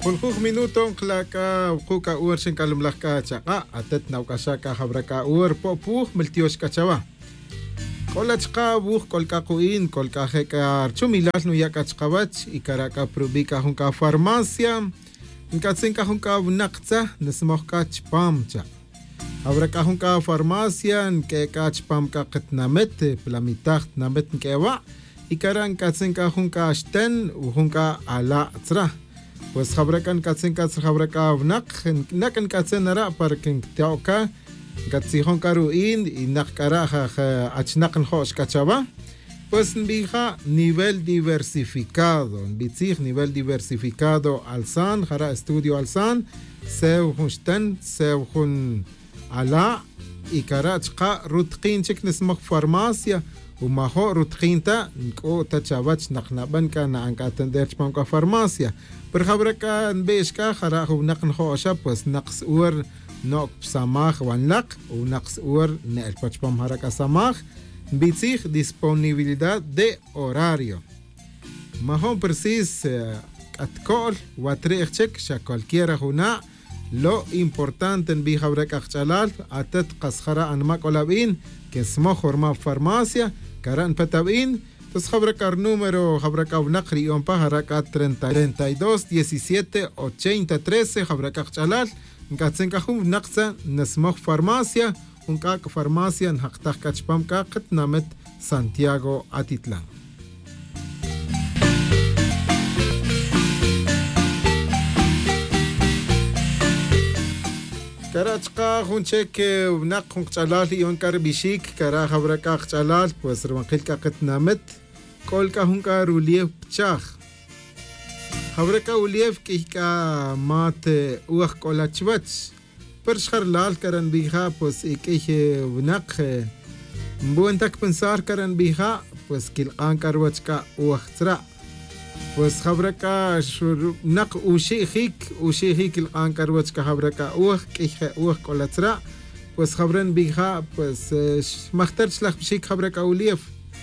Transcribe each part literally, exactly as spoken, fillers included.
Hulhuj minuto klaka kuka uar shin kalumlaka chaqa atet naukashaka habraka uar popuj miltiosh kachawa. Kolachqa buj kolka kuin kolka heka chumilal no yaka chqawach ikaraka prubika hunka farmacia nkatsinka hunka bunaqtsa nismohka chpamcha. Habraka hunka farmacia nkeka chpamka qitnamet plamitaj namet nkewa ikaran katsinka hunka ashten hunka ala tsra. Pues habrakan katsin katsin habraka vnak nakan katsin nara para que teoka katsihon karuin y nakara achnakan hosh kachaba pues bija nivel diversificado bitzig nivel diversificado alsan jara estudio alsan sew hunstan sew hun ala y karachqa rutqin chik nismaq farmacia وماهو روتخينتا نكو تشاباتش نقنبن كان عنك اتندرش بامكا فارماسيا برخبركا نبيشكا خراخو نقن خوشا بس نقص اور نوك بساماخ وانلق ونقص اور نقل بام هركا ساماخ بيتسيخ disponibilidad de horario ماهو برسيس اتكول واتريخشك شا كالكيرا هنا lo importante en bijabrek achchalal atet qaskhara anmak olabin que smo forma farmacia karan patabin tos jabrek número jabrek naqri on pajaraka treinta y dos diecisiete ochenta trece jabrek achchalal ngatsenka hum naqsa nasmo farmacia un kak farmacia en haqtaq kachpam ka qitnamet Santiago Atitlán. Karachqa hunchek naq hunqchalal yon karbishik kara habraka qchalal pues rwanqilka qitnamet kolka hunka ruliev pchaj habraka uliev kika mat uach kolachwach pershar lal karan bija pues ikih naq mbuentak pensar karan bija pues kilqan karwachka uach tsra pues habraka naq ushi hik ushi hik الان karwach ka habraka uach kih uach kolatra pues habran biha pues makhtar shlakh bishik habraka ulief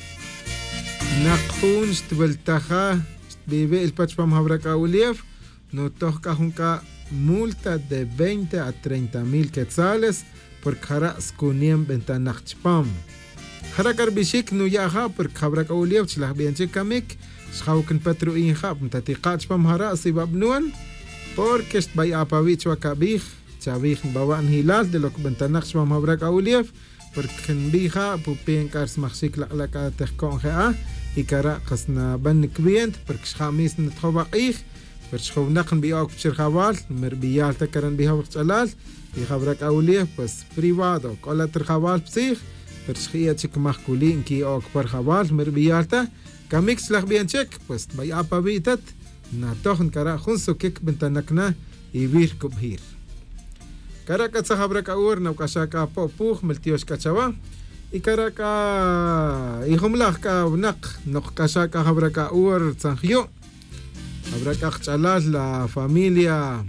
naqhun stbeltaha bibe el pachpam habraka ulief no tohka hunka multa de veinte a treinta mil quetzales por khara skuniem bentanachpam harakar bishik no yaha por habraka ulief shlakh bianche kamik schauken patro in hab tatiqach pam hara sibabnuan porque est bay apavich wa kabih chavih bawan hilal de lo bentanach pam habrak aulief porque bija pupien kars maxik la la ka tehkon ha ikara qasna ban klient porque khamis nthobaqih porque khwnaqn bi ak bchir khawal merbiyal takaran biha waqtalal bi habrak aulief pues privado kolatr khawal psih porque khiyachik mahkulin ki ak par khawal merbiyalta Kamix lag bien check pues vaya pavitat na tohn kara khunso kek bentanakna ibir kubhir karaka sahabraka ur na kashaka popuj meltiosh kachawa y karaka ihumlah ka naq nok kashaka habraka ur tsanghyo habraka chalal la familia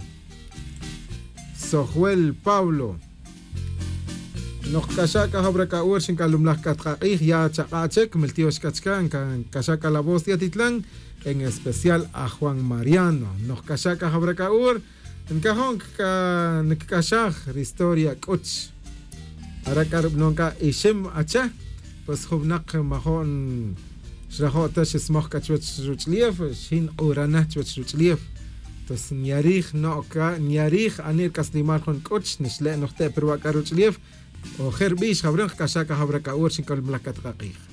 Sojuel Pablo Nok kashaka habraka ur shin kalumlah katqaqih ya chaqachek meltiosh kachkan kan kashaka la voz de Atitlán en especial a Juan Mariano nok kashaka habraka ur en cajón ka nikashah historia coach arakar nonka ishem acha pues hubnaq mahon shrahota shesmoh kachwach ruchlief shin urana chwach ruchlief tos nyarih noka nyarih anir kaslimar kon coach nisle nohte perwa karuchlief o khair bish khabrang kashaka habraka ur shin kalumlah katqaqih